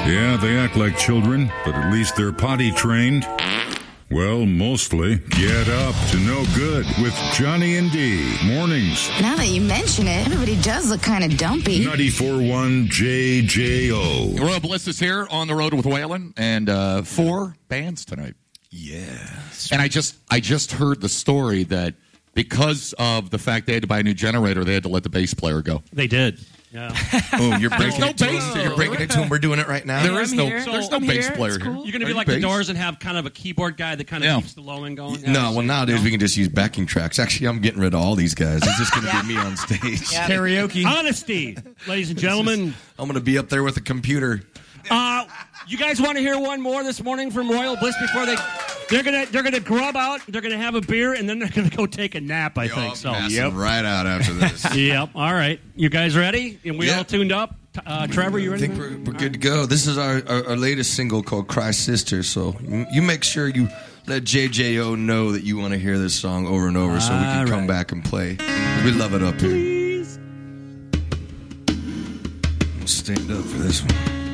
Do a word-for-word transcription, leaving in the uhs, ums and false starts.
Yeah, they act like children, but at least they're potty trained. Well, mostly. Get up to no good with Johnny and D. Mornings. Now that you mention it, everybody does look kind of dumpy. ninety-four point one J J O. Royal Bliss is here on the road with Waylon and uh, four bands tonight. Yes. And I just I just heard the story that because of the fact they had to buy a new generator, they had to let the bass player go. They did. Yeah. Oh, you're breaking no it to bass him. here. You're breaking it to him. We're doing it right now. There is no, here. there's So, no I'm bass here. player It's here. cool. You're going to Are be you like bass? the Doors and have kind of a keyboard guy that kind of No. keeps the low end going. Yeah, No, so- well, nowadays no? we can just use backing tracks. Actually, I'm getting rid of all these guys. It's just going to Yeah. be me on stage. Yeah. Karaoke. Honesty, ladies and gentlemen. I'm going to be up there with a computer. Uh, you guys want to hear one more this morning from Royal Bliss before they they're gonna they're gonna grub out, they're gonna have a beer, and then they're gonna go take a nap. I think so. Passing right out after this. Yep. All right. You guys ready? And we Yeah. all tuned up. Uh, Trevor, you I ready? think we're, we're good to go. This is our, our, our latest single called Cry Sister. So you, you make sure you let J J O know that you want to hear this song over and over so we can All come right. back and play. We love it up here. Please. Stand up for this one.